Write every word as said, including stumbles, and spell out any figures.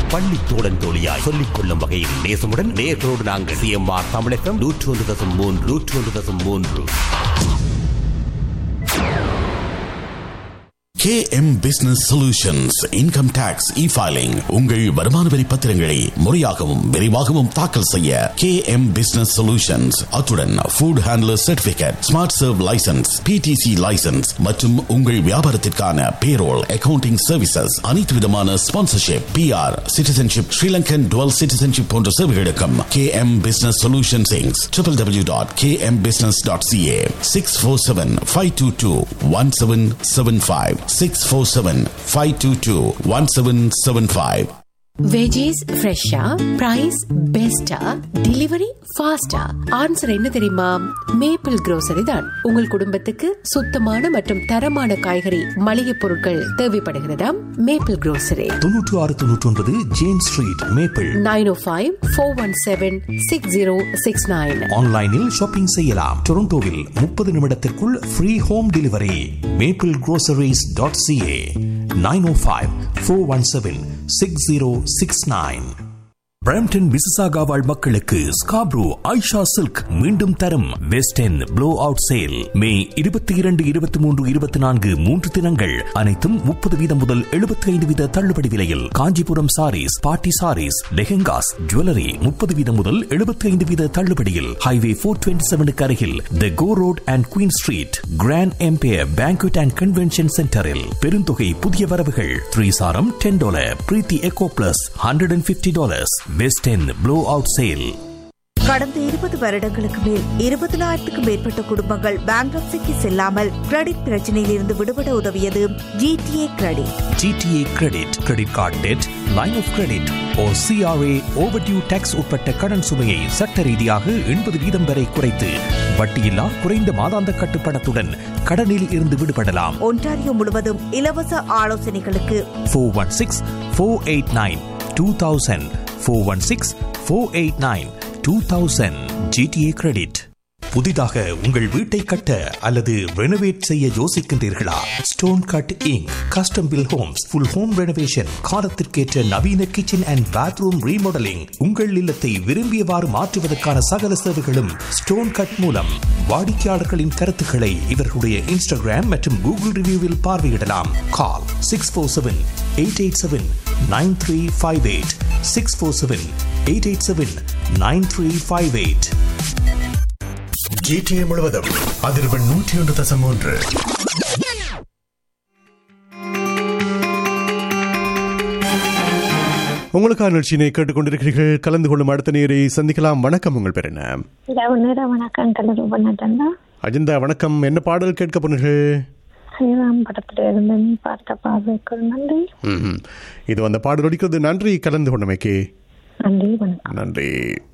பள்ளி தோழன் தோழியாய் சொல்லிக் கொள்ளும் வகையில் நேசமுடன் நேர்களோடு நாங்கள் சிஎம்ஆர் தமிழகம் நூற்றி ஒன்று தசம் மூன்று நூற்றி ஒன்று தசம் மூன்று. K M Business Solutions Income Tax E-Filing உங்கள் வருமான வரி பத்திரங்களை முறையாகவும் விரைவாகவும் தாக்கல் செய்ய K M Business Solutions அத்துடன் Food Handler Certificate, Smart Serve License, P T C License மற்றும் உங்கள் வியாபாரத்திற்கான Payroll, Accounting Services, அனைத்து விதமான Sponsorship, P R, Citizenship, Sri Lankan Dual Citizenship போன்ற சேவைகளுக்கும் K M Business Solutions Incorporated w w w dot k m business dot c a six four seven, five two two, one seven seven five six four seven, five two two, one seven seven five. Veggies ஃப்ரெஷ்ஷா, price பெஸ்டா, delivery ஃபாஸ்டா? Answer என்ன தெரியுமா? Maple grocery தான். உங்கள் குடும்பத்துக்கு சுத்தமான மற்றும் தரமான காய்கறி மளிகை பொருட்கள் தேவைப்படுகிறதா? மேப்பிள் grocery தொண்ணூற்று ஆறு தொண்ணூற்றி ஒன்பது ஜேம்ஸ் ஸ்ட்ரீட், மேப்பிள் நைன் ஓ five four one seven six zero six nine. ஆன்லைனில் ஷாப்பிங் செய்யலாம். டொரண்டோவில் முப்பது நிமிடத்திற்குள் free home delivery. Maple groceries dot c a nine oh five, four one seven, six zero six nine. Brampton Mississauga வாழ் மக்களுக்கு Scarborough Aisha silk மீண்டும் தரும் west end flow out sale மே இருபத்தி இரண்டு இருபத்தி மூன்று இருபத்தி நான்கு மூன்று தினங்கள் அனைத்தும் முப்பது வீதம் முதல் எழுபத்தி ஐந்து வீத தள்ளுபடி விலையில். காஞ்சிபுரம் சாரீஸ், பார்ட்டி சாரீஸ், லெஹெங்காஸ், ஜுவல்லரி முப்பது வீதம் முதல் எழுபத்தி ஐந்து வீத தள்ளுபடியில். ஹைவே போர் டுவெண்ட்டி செவனுக்கு அருகில் தி கோ road and queen street grand empire banquet and convention சென்டரில் பெருந்தொகை புதிய வரவுகள். த்ரீ சாரம் ten dollar, Preethi echo plus hundred and fifty dollars. West end flow out sale. கடந்த இருபது வருடங்களுக்கு மேல் இருபதினாயிரத்துக்கும் மேற்பட்ட குடும்பங்கள் பேங்க்ரப்சிக்கு செல்லாமல் கிரெடிட் பிரச்சனையில் இருந்து விடுபட உதவியது GTA credit. GTA credit, credit card dead, line of credit O CRA overdue tax உட்பட்ட கடன் சுமையை சட்ட ரீதியாக எண்பது வீதம் வரை குறைத்து வட்டியில்லா குறைந்த மாதாந்த கட்டுப்பணத்துடன் கடனில் இருந்து விடுபடலாம். ஒன்டாரியோ முழுவதும் இலவச ஆலோசனைகளுக்கு four one six four eight nine two thousand four one six four eight nine two thousand. GTA credit. புதிதாக உங்கள் வீட்டை கட்ட அல்லது ரெனோவேட் செய்ய யோசிக்கின்றீர்களா? Stone cut ink custom bill Holmes, full home renovation, காலத்திற்கேற்ற நவீன கிச்சன் அண்ட் பாத்ரூம் ரீமாடலிங், உங்கள் இல்லத்தை விரும்பியவாறு மாற்றுவதற்கான சகல சேவைகளும் ஸ்டோன் கட் மூலம். வாடிக்கையாளர்களின் கருத்துக்களை இவர்களுடைய இன்ஸ்டாகிராம் மற்றும் கூகுள் ரிவ்யூவில் பார்வையிடலாம். கால் six four seven eight eight seven nine three five eight six four seven eight eight seven nine three five eight. GTA முழுவதும் அதிர்வெண் நூற்றி ஒன்று தசம் மூன்று. உங்களுக்கான நிகழ்ச்சியினை கேட்டுக்கொண்டிருக்கிறீர்கள். கலந்து கொள்ளும் அடுத்த நேரை சந்திக்கலாம். வணக்கம், உங்கள் பேர் என்ன? வணக்கம், அஜந்தா. வணக்கம். என்ன பாடல் கேட்க போனீர்கள்? இது அந்த பாடல் ஒடிக்கிறது. நன்றி கலந்து கொண்டமைக்கு. நன்றி. நன்றி.